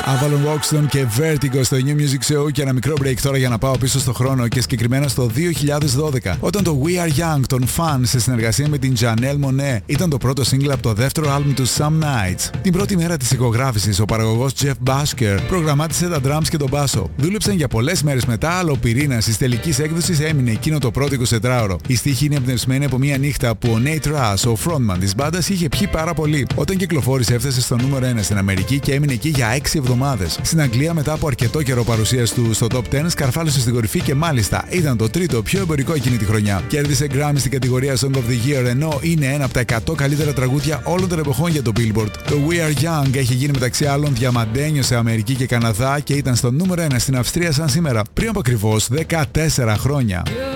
Avalon Roxton και Vertigo στο New Music Show, και ένα μικρό break τώρα για να πάω πίσω στο χρόνο και συγκεκριμένα στο 2012, όταν το We Are Young των Fun σε συνεργασία με την Janelle Monáe ήταν το πρώτο single από το δεύτερο άλμπουμ του Some Nights. Την πρώτη μέρα της ηχογράφησης, ο παραγωγός Jeff Bhasker προγραμμάτισε τα drums και τον μπάσο. Δούλεψαν για πολλές μέρες μετά, αλλά ο πυρήνας της τελικής έκδοσης έμεινε εκείνο το πρώτο 24ωρο. Η στίχη είναι εμπνευσμένη από μια νύχτα που ο Nate Russ, ο frontman της μπάντας, είχε πιει πάρα πολύ. Όταν κυκλοφόρησε, έφτασε στο νούμερο 1 στην Αμερική και έμεινε εκεί για 6 εβδομάδες. Στην Αγγλία, μετά από αρκετό καιρό παρουσίας του στο Top 10, σκαρφάλωσε στην κορυφή και μάλιστα ήταν το τρίτο πιο εμπορικό εκείνη τη χρονιά. Κέρδισε Grammy στην κατηγορία Song of the Year, ενώ είναι ένα από τα 100 καλύτερα τραγούδια όλων των εποχών για το Billboard. Το We Are Young έχει γίνει μεταξύ άλλων διαμαντένιο σε Αμερική και Καναδά και ήταν στο νούμερο 1 στην Αυστρία σαν σήμερα, πριν από ακριβώς 14 χρόνια.